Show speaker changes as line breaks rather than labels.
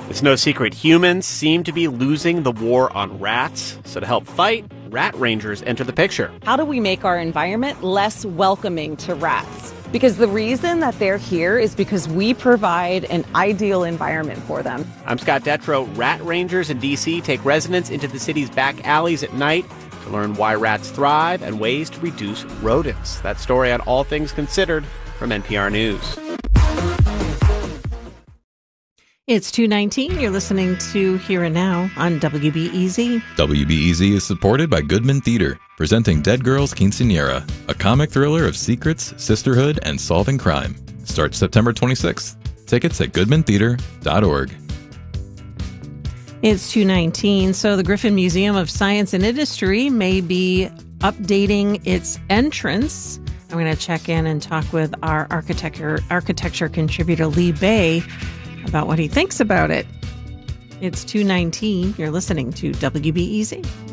It's no secret humans seem to be losing the war on rats. So to help fight, rat rangers enter the picture.
How do we make our environment less welcoming to rats? Because the reason that they're here is because we provide an ideal environment for them.
I'm Scott Detrow. Rat rangers in D.C. take residents into the city's back alleys at night to learn why rats thrive and ways to reduce rodents. That story on All Things Considered from NPR News.
It's 2:19. You're listening to Here and Now on WBEZ.
WBEZ is supported by Goodman Theater, presenting Dead Girls Quinceañera, a comic thriller of secrets, sisterhood, and solving crime. Starts September 26th. Tickets at goodmantheater.org.
It's 2:19. So the Griffin Museum of Science and Industry may be updating its entrance. I'm going to check in and talk with our architecture contributor, Lee Bay, about what he thinks about it. It's 2:19. You're listening to WBEZ.